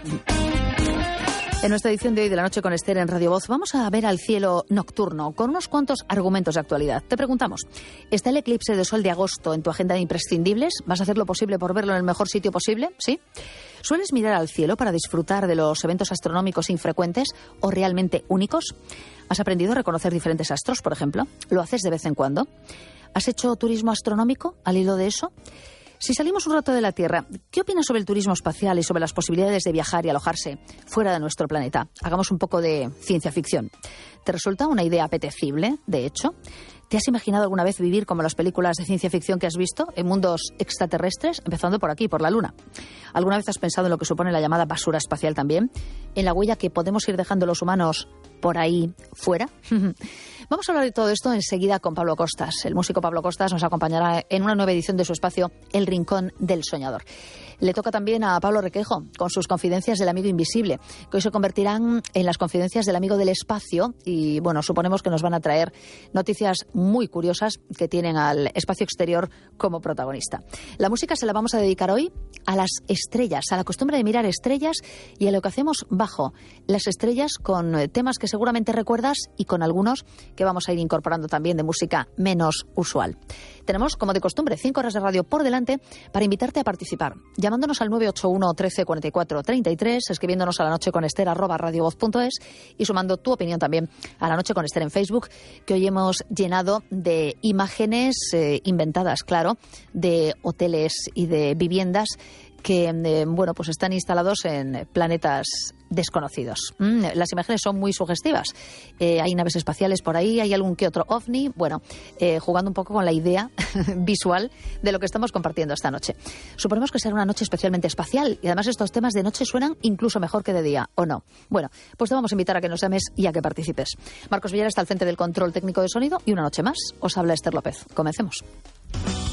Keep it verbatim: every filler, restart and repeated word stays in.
En nuestra edición de hoy de La Noche con Esther en Radio Voz vamos a ver al cielo nocturno con unos cuantos argumentos de actualidad. Te preguntamos, ¿está el eclipse de sol de agosto en tu agenda de imprescindibles? ¿Vas a hacer lo posible por verlo en el mejor sitio posible? ¿Sí? ¿Sueles mirar al cielo para disfrutar de los eventos astronómicos infrecuentes o realmente únicos? ¿Has aprendido a reconocer diferentes astros, por ejemplo? ¿Lo haces de vez en cuando? ¿Has hecho turismo astronómico al hilo de eso? Si salimos un rato de la Tierra, ¿qué opinas sobre el turismo espacial y sobre las posibilidades de viajar y alojarse fuera de nuestro planeta? Hagamos un poco de ciencia ficción. ¿Te resulta una idea apetecible, de hecho? ¿Te has imaginado alguna vez vivir como las películas de ciencia ficción que has visto, en mundos extraterrestres, empezando por aquí, por la Luna? ¿Alguna vez has pensado en lo que supone la llamada basura espacial también? ¿En la huella que podemos ir dejando los humanos por ahí fuera? Vamos a hablar de todo esto enseguida con Pablo Costas. El músico Pablo Costas nos acompañará en una nueva edición de su espacio El Rincón del Soñador. Le toca también a Pablo Requejo con sus confidencias del amigo invisible, que hoy se convertirán en las confidencias del amigo del espacio y, bueno, suponemos que nos van a traer noticias muy curiosas que tienen al espacio exterior como protagonista. La música se la vamos a dedicar hoy a las estrellas, a la costumbre de mirar estrellas y a lo que hacemos bajo las estrellas con temas que seguramente recuerdas y con algunos que vamos a ir incorporando también de música menos usual. Tenemos, como de costumbre, cinco horas de radio por delante para invitarte a participar, llamándonos al nueve ocho uno, trece, cuarenta y cuatro, treinta y tres, escribiéndonos a la noche con Esther arroba radiovoz punto es y sumando tu opinión también a La Noche con Esther en Facebook, que hoy hemos llenado de imágenes eh, inventadas, claro, de hoteles y de viviendas que, eh, bueno, pues están instalados en planetas desconocidos. Mm, las imágenes son muy sugestivas. Eh, hay naves espaciales por ahí, hay algún que otro ovni. Bueno, eh, jugando un poco con la idea visual de lo que estamos compartiendo esta noche. Suponemos que será una noche especialmente espacial y además estos temas de noche suenan incluso mejor que de día, ¿o no? Bueno, pues te vamos a invitar a que nos llames y a que participes. Marcos Villar está al frente del control técnico de sonido y una noche más os habla Esther López. Comencemos.